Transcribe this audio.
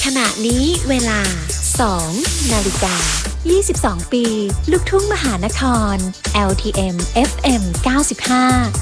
ขณะนี้เวลา 2 นาฬิกา 22 ปี ลูกทุ่งมหานคร LTM FM 95